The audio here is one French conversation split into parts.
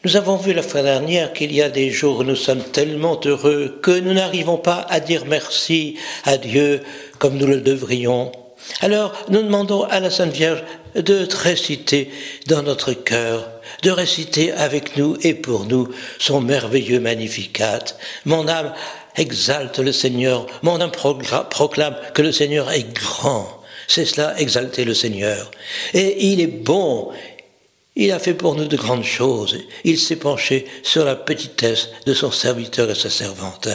Nous avons vu la fois dernière qu'il y a des jours où nous sommes tellement heureux que nous n'arrivons pas à dire merci à Dieu comme nous le devrions. Alors nous demandons à la Sainte Vierge de réciter dans notre cœur, de réciter avec nous et pour nous son merveilleux Magnificat. Mon âme exalte le Seigneur, mon âme proclame que le Seigneur est grand. C'est cela, exalter le Seigneur. Et il est bon. Il a fait pour nous de grandes choses. Il s'est penché sur la petitesse de son serviteur et sa servante.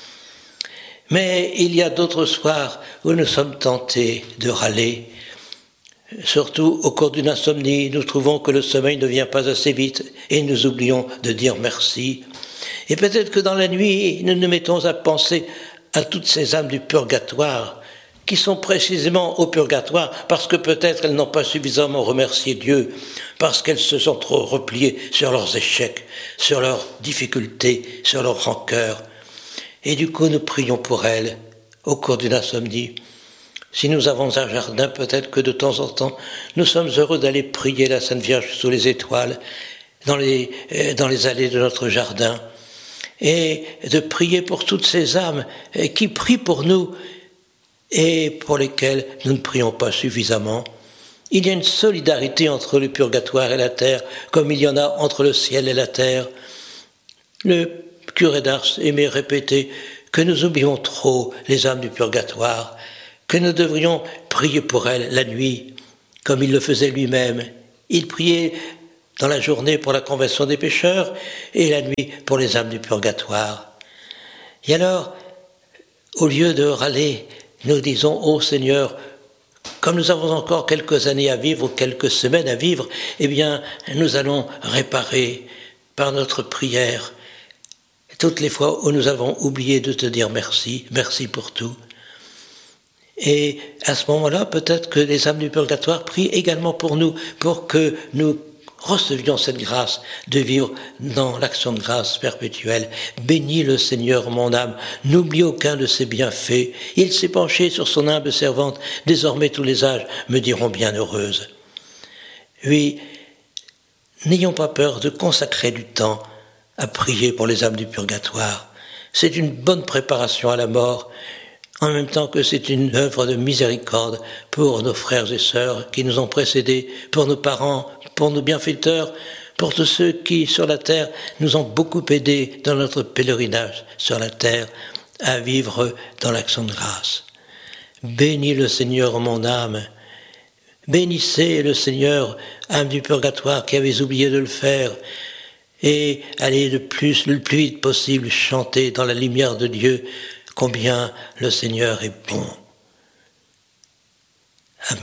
Mais il y a d'autres soirs où nous sommes tentés de râler. Surtout au cours d'une insomnie, nous trouvons que le sommeil ne vient pas assez vite et nous oublions de dire merci. Et peut-être que dans la nuit, nous nous mettons à penser à toutes ces âmes du purgatoire qui sont précisément au purgatoire parce que peut-être elles n'ont pas suffisamment remercié Dieu, parce qu'elles se sont trop repliées sur leurs échecs, sur leurs difficultés, sur leurs rancœurs. Et du coup, nous prions pour elles au cours d'une insomnie. Si nous avons un jardin, peut-être que de temps en temps, nous sommes heureux d'aller prier la Sainte Vierge sous les étoiles, dans les allées de notre jardin, et de prier pour toutes ces âmes qui prient pour nous, et pour lesquels nous ne prions pas suffisamment. Il y a une solidarité entre le purgatoire et la terre, comme il y en a entre le ciel et la terre. Le curé d'Ars aimait répéter que nous oublions trop les âmes du purgatoire, que nous devrions prier pour elles la nuit, comme il le faisait lui-même. Il priait dans la journée pour la conversion des pécheurs et la nuit pour les âmes du purgatoire. Et alors, au lieu de râler, nous disons, ô Seigneur, comme nous avons encore quelques années à vivre ou quelques semaines à vivre, eh bien, nous allons réparer par notre prière toutes les fois où nous avons oublié de te dire merci, merci pour tout. Et à ce moment-là, peut-être que les âmes du purgatoire prient également pour nous, pour que nous recevions cette grâce de vivre dans l'action de grâce perpétuelle. Bénis le Seigneur, mon âme, n'oublie aucun de ses bienfaits. Il s'est penché sur son humble servante, désormais tous les âges me diront bienheureuse. Oui, n'ayons pas peur de consacrer du temps à prier pour les âmes du purgatoire. C'est une bonne préparation à la mort, en même temps que c'est une œuvre de miséricorde pour nos frères et sœurs qui nous ont précédés, pour nos parents, pour nos bienfaiteurs, pour tous ceux qui, sur la terre, nous ont beaucoup aidés dans notre pèlerinage sur la terre à vivre dans l'action de grâce. Bénis le Seigneur, mon âme. Bénissez le Seigneur, âme du purgatoire qui avait oublié de le faire, et allez le plus vite possible chanter dans la lumière de Dieu combien le Seigneur est bon.